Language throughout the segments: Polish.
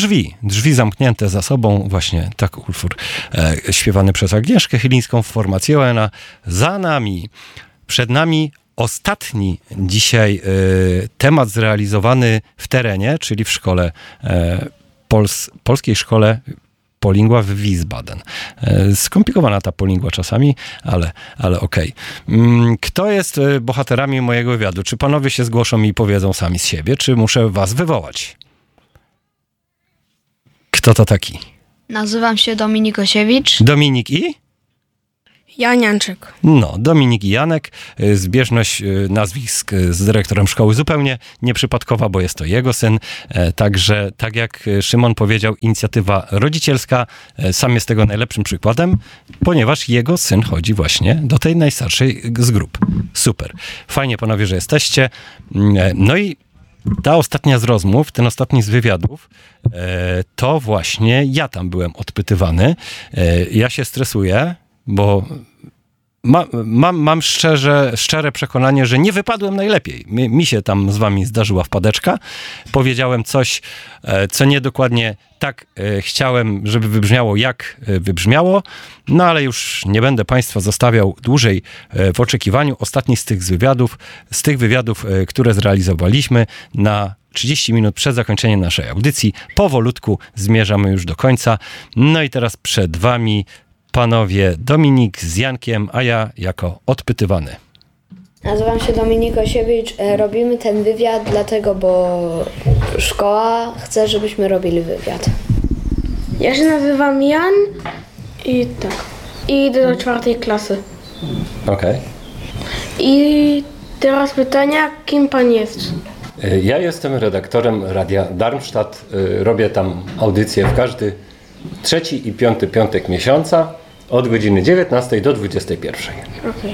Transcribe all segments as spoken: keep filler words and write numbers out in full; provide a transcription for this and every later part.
drzwi, drzwi zamknięte za sobą, właśnie tak utwór e, śpiewany przez Agnieszkę Chylińską w formacji O N A. Za nami, przed nami ostatni dzisiaj e, temat zrealizowany w terenie, czyli w szkole, e, Pols, polskiej szkole Polingła w Wiesbaden. E, skomplikowana ta Polingła czasami, ale, ale okej. Okay. Kto jest bohaterami mojego wywiadu? Czy panowie się zgłoszą i powiedzą sami z siebie, czy muszę was wywołać? Kto to taki? Nazywam się Dominik Osiewicz. Dominik i? Jan Janczyk. No, Dominik i Janek. Zbieżność nazwisk z dyrektorem szkoły zupełnie nieprzypadkowa, bo jest to jego syn. Także, tak jak Szymon powiedział, inicjatywa rodzicielska. Sam jest tego najlepszym przykładem, ponieważ jego syn chodzi właśnie do tej najstarszej z grup. Super. Fajnie, panowie, że jesteście. No i ta ostatnia z rozmów, ten ostatni z wywiadów, to właśnie ja tam byłem odpytywany. Ja się stresuję, bo ma, mam, mam szczerze, szczere przekonanie, że nie wypadłem najlepiej. Mi, mi się tam z wami zdarzyła wpadeczka. Powiedziałem coś, co niedokładnie tak chciałem, żeby wybrzmiało, jak wybrzmiało. No ale już nie będę państwa zostawiał dłużej w oczekiwaniu. Ostatni z tych z wywiadów, z tych wywiadów, które zrealizowaliśmy na trzydzieści minut przed zakończeniem naszej audycji. Powolutku zmierzamy już do końca. No i teraz przed wami panowie Dominik z Jankiem, a ja jako odpytywany. Nazywam się Dominik Osiewicz. Robimy ten wywiad dlatego, bo szkoła chce, żebyśmy robili wywiad. Ja się nazywam Jan i tak. I idę do czwartej klasy. Okej. Okay. I teraz pytania, kim pan jest? Ja jestem redaktorem Radia Darmstadt. Robię tam audycję w każdy trzeci i piąty piątek miesiąca od godziny dziewiętnastej do dwudziestej pierwszej. Okej.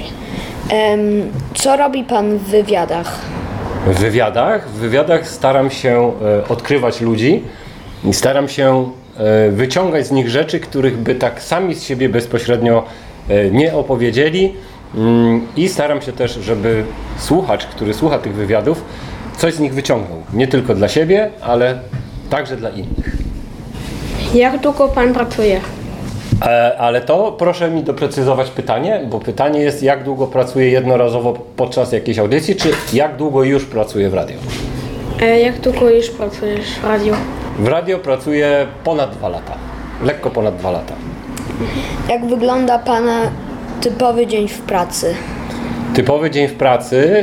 Um, co robi pan w wywiadach? W wywiadach? W wywiadach staram się e, odkrywać ludzi i staram się e, wyciągać z nich rzeczy, których by tak sami z siebie bezpośrednio e, nie opowiedzieli mm, i staram się też, żeby słuchacz, który słucha tych wywiadów, coś z nich wyciągnął. Nie tylko dla siebie, ale także dla innych. Jak długo pan pracuje? E, ale to proszę mi doprecyzować pytanie, bo pytanie jest, jak długo pracuję jednorazowo podczas jakiejś audycji, czy jak długo już pracuję w radiu? E, jak długo już pracujesz w radiu? W radio pracuję ponad dwa lata. Lekko ponad dwa lata. Jak wygląda pana typowy dzień w pracy? Typowy dzień w pracy?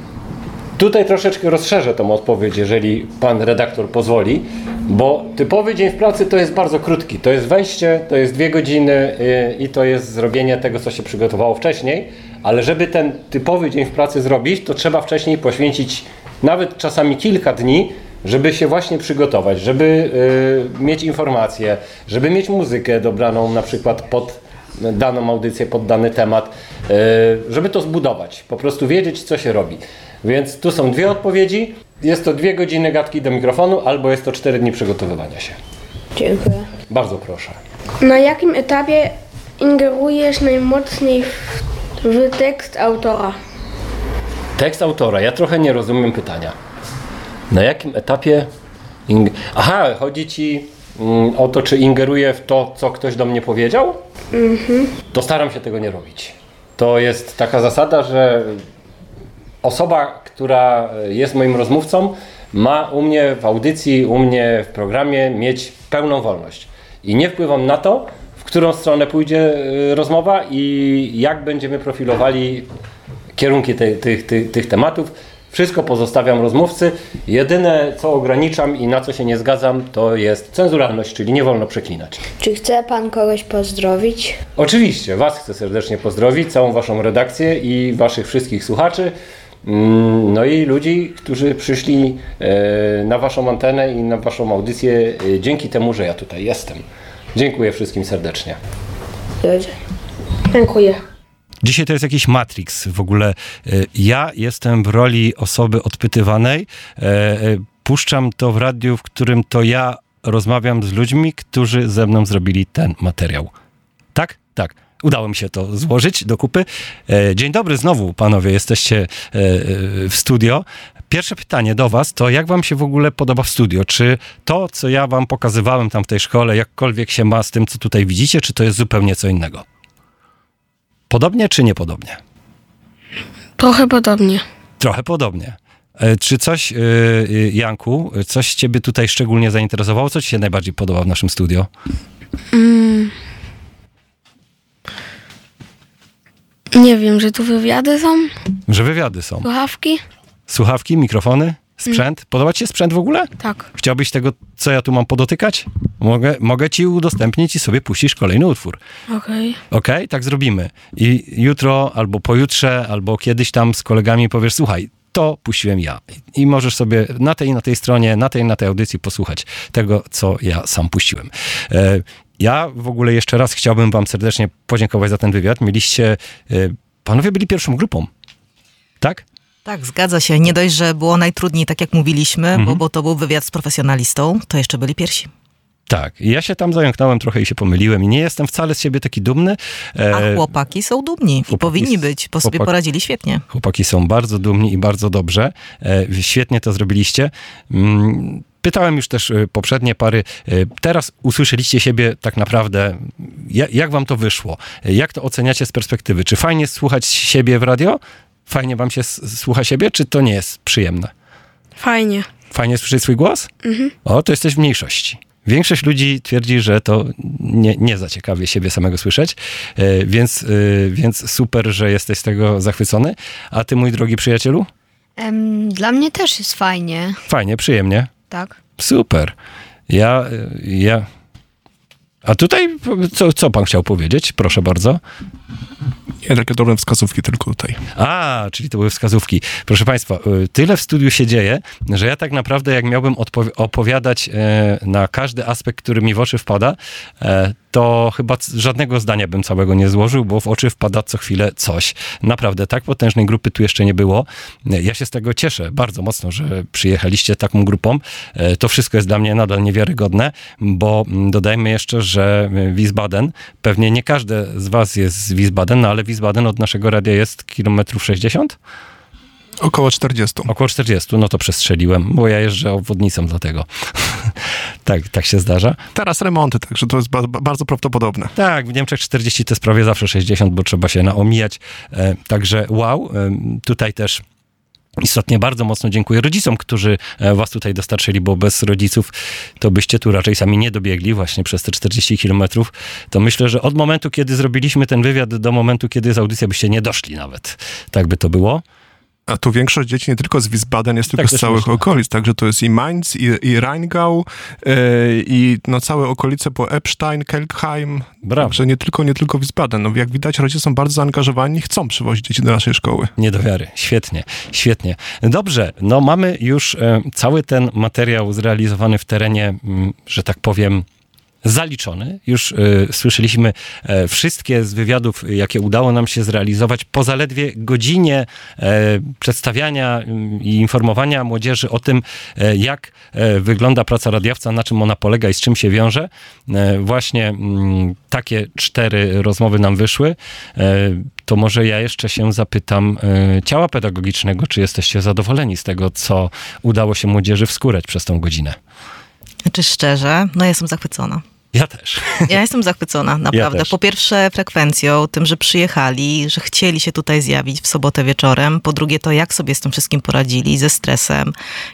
Tutaj troszeczkę rozszerzę tą odpowiedź, jeżeli pan redaktor pozwoli, bo typowy dzień w pracy to jest bardzo krótki. To jest wejście, to jest dwie godziny i to jest zrobienie tego, co się przygotowało wcześniej, ale żeby ten typowy dzień w pracy zrobić, to trzeba wcześniej poświęcić nawet czasami kilka dni, żeby się właśnie przygotować, żeby y, mieć informacje, żeby mieć muzykę dobraną na przykład pod daną audycję, pod dany temat, y, żeby to zbudować, po prostu wiedzieć, co się robi. Więc tu są dwie odpowiedzi. Jest to dwie godziny gadki do mikrofonu, albo jest to cztery dni przygotowywania się. Dziękuję. Bardzo proszę. Na jakim etapie ingerujesz najmocniej w, w tekst autora? Tekst autora. Ja trochę nie rozumiem pytania. Na jakim etapie... Ing- Aha, chodzi ci mm, o to, czy ingeruję w to, co ktoś do mnie powiedział? Mhm. To staram się tego nie robić. To jest taka zasada, że osoba, która jest moim rozmówcą, ma u mnie w audycji, u mnie w programie mieć pełną wolność. I nie wpływam na to, w którą stronę pójdzie rozmowa i jak będziemy profilowali kierunki te, tych, tych, tych tematów. Wszystko pozostawiam rozmówcy. Jedyne, co ograniczam i na co się nie zgadzam, to jest cenzuralność, czyli nie wolno przeklinać. Czy chce pan kogoś pozdrowić? Oczywiście, was chcę serdecznie pozdrowić, całą waszą redakcję i waszych wszystkich słuchaczy. No i ludzi, którzy przyszli na waszą antenę i na waszą audycję dzięki temu, że ja tutaj jestem. Dziękuję wszystkim serdecznie. Dziękuję. Dzisiaj to jest jakiś Matrix. W ogóle ja jestem w roli osoby odpytywanej. Puszczam to w radiu, w którym to ja rozmawiam z ludźmi, którzy ze mną zrobili ten materiał. Tak? Tak. Udało mi się to złożyć do kupy. Dzień dobry znowu, panowie, jesteście w studio. Pierwsze pytanie do was to, jak wam się w ogóle podoba w studio? Czy to, co ja wam pokazywałem tam w tej szkole, jakkolwiek się ma z tym, co tutaj widzicie, czy to jest zupełnie co innego? Podobnie czy niepodobnie? Trochę podobnie. Trochę podobnie. E, Czy coś, e, e, Janku, coś ciebie tutaj szczególnie zainteresowało? Co ci się najbardziej podoba w naszym studio? Mm. Nie wiem, że tu wywiady są, Że wywiady są. słuchawki? Słuchawki, mikrofony, sprzęt. Podoba ci się sprzęt w ogóle? Tak. Chciałbyś tego, co ja tu mam podotykać? Mogę, mogę ci udostępnić i sobie puścisz kolejny utwór. Okej. Okej? Tak zrobimy. I jutro, albo pojutrze, albo kiedyś tam z kolegami powiesz, słuchaj, to puściłem ja. I możesz sobie na tej i na tej stronie, na tej i na tej audycji posłuchać tego, co ja sam puściłem. E, Ja w ogóle jeszcze raz chciałbym wam serdecznie podziękować za ten wywiad. Mieliście, e, panowie byli pierwszą grupą, tak? Tak, zgadza się. Nie dość, że było najtrudniej, tak jak mówiliśmy, Mhm. bo, bo to był wywiad z profesjonalistą, to jeszcze byli pierwsi. Tak. I ja się tam zająknąłem trochę i się pomyliłem. I nie jestem wcale z siebie taki dumny. E, A chłopaki są dumni i chłopaki powinni s- być, bo sobie chłopak- poradzili świetnie. Chłopaki są bardzo dumni i bardzo dobrze. E, Świetnie to zrobiliście. Mm, Pytałem już też e, poprzednie pary. E, Teraz usłyszeliście siebie tak naprawdę. Ja- Jak wam to wyszło? E, Jak to oceniacie z perspektywy? Czy fajnie jest słuchać siebie w radio? Fajnie wam się s- słucha siebie, czy to nie jest przyjemne? Fajnie. Fajnie słyszeć swój głos? O, to jesteś w mniejszości. Większość ludzi twierdzi, że to nie, nie za ciekawie siebie samego słyszeć, e, więc, e, więc super, że jesteś z tego zachwycony. A ty, mój drogi przyjacielu? Em, Dla mnie też jest fajnie, Fajnie, przyjemnie. tak? Super. Ja, e, ja... A tutaj co, co pan chciał powiedzieć? Proszę bardzo. Nie, takie drobne wskazówki tylko tutaj. A, czyli to były wskazówki. Proszę państwa, y, tyle w studiu się dzieje, że ja tak naprawdę jak miałbym odpowi- opowiadać e, na każdy aspekt, który mi w oczy wpada, e, to chyba c- żadnego zdania bym całego nie złożył, bo w oczy wpada co chwilę coś. Naprawdę, tak potężnej grupy tu jeszcze nie było. E, Ja się z tego cieszę bardzo mocno, że przyjechaliście taką grupą. E, To wszystko jest dla mnie nadal niewiarygodne, bo mm, dodajmy jeszcze, że e, Wiesbaden, pewnie nie każdy z was jest z Wiesbaden, no ale Wiesbaden od naszego radia jest kilometrów sześćdziesiąt? Około czterdzieści. Około czterdzieści, no to przestrzeliłem, bo ja jeżdżę obwodnicą dlatego. tak, tak się zdarza. Teraz remonty, także to jest ba- ba- bardzo prawdopodobne. Tak, w Niemczech czterdzieści to jest prawie zawsze sześćdziesiąt, bo trzeba się naomijać. E, także wow, e, tutaj też istotnie bardzo mocno dziękuję rodzicom, którzy e, was tutaj dostarczyli, bo bez rodziców to byście tu raczej sami nie dobiegli właśnie przez te czterdzieści kilometrów. To myślę, że od momentu, kiedy zrobiliśmy ten wywiad do momentu, kiedy jest audycja, byście nie doszli nawet. Tak by to było. A tu większość dzieci nie tylko z Wiesbaden, jest tylko Tak z też całych myślę. okolic, także to jest i Mainz, i, i Rheingau, e, i no całe okolice po Epstein, Kelkheim. Brawo. Także nie tylko, nie tylko Wiesbaden. No, jak widać, rodzice są bardzo zaangażowani i chcą przywozić dzieci do naszej szkoły. Nie do wiary. Świetnie, świetnie. Dobrze, no mamy już e, cały ten materiał zrealizowany w terenie, m, że tak powiem, zaliczony. Już e, słyszeliśmy e, wszystkie z wywiadów, jakie udało nam się zrealizować po zaledwie godzinie e, przedstawiania m, i informowania młodzieży o tym, e, jak e, wygląda praca radiowca, na czym ona polega i z czym się wiąże. E, właśnie m, takie cztery rozmowy nam wyszły. E, to może ja jeszcze się zapytam e, ciała pedagogicznego, czy jesteście zadowoleni z tego, co udało się młodzieży wskórać przez tą godzinę? Znaczy szczerze, no ja jestem zachwycona. Ja też. Ja jestem zachwycona, naprawdę. też. Po pierwsze frekwencją, tym, że przyjechali, że chcieli się tutaj zjawić w sobotę wieczorem. Po drugie to, jak sobie z tym wszystkim poradzili, ze stresem.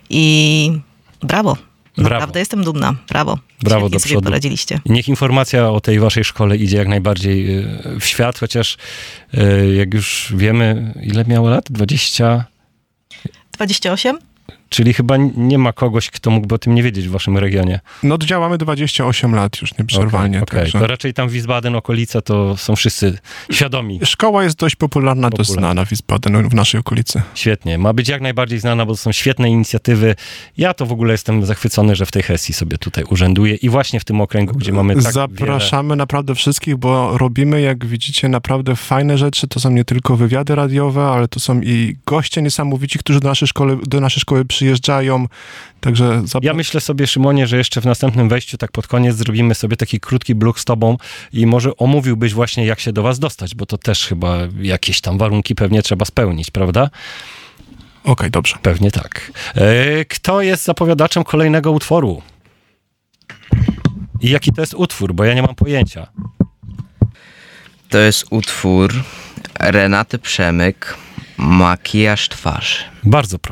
I brawo. Naprawdę Brawo. jestem dumna. Brawo. Brawo Świetnie do sobie przodu. poradziliście. I niech informacja o tej waszej szkole idzie jak najbardziej e, w świat, chociaż e, jak już wiemy, ile miało lat? dwadzieścia? dwadzieścia osiem? Czyli chyba nie ma kogoś, kto mógłby o tym nie wiedzieć w waszym regionie. No działamy dwadzieścia osiem lat już nieprzerwalnie. Okej, także. to raczej tam Wiesbaden, okolice, to są wszyscy świadomi. Szkoła jest dość popularna, dość Popularna. znana w Wiesbaden, w naszej okolicy. Świetnie. Ma być jak najbardziej znana, bo to są świetne inicjatywy. Ja to w ogóle jestem zachwycony, że w tej Hesji sobie tutaj urzęduję i właśnie w tym okręgu, gdzie mamy tak Zapraszamy naprawdę wszystkich, bo robimy, jak widzicie, naprawdę fajne rzeczy. To są nie tylko wywiady radiowe, ale to są i goście niesamowici, którzy do naszej szkoły, do naszej szkoły przyjeżdżają. Także zapra- Ja myślę sobie, Szymonie, że jeszcze w następnym wejściu, tak pod koniec, zrobimy sobie taki krótki blok z tobą i może omówiłbyś właśnie, jak się do was dostać, bo to też chyba jakieś tam warunki pewnie trzeba spełnić, prawda? Okej, dobrze. Pewnie tak. E, Kto jest zapowiadaczem kolejnego utworu? I jaki to jest utwór, bo ja nie mam pojęcia. To jest utwór Renaty Przemyk, Makijaż twarzy. Bardzo proszę.